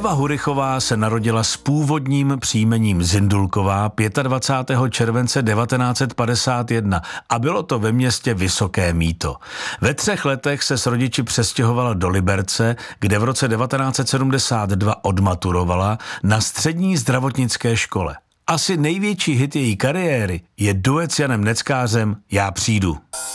Eva Hurychová se narodila s původním příjmením Zindulková 25. července 1951 a bylo to ve městě Vysoké Mýto. Ve 3 letech se s rodiči přestěhovala do Liberce, kde v roce 1972 odmaturovala na střední zdravotnické škole. Asi největší hit její kariéry je duet s Janem Neckářem Já přijdu.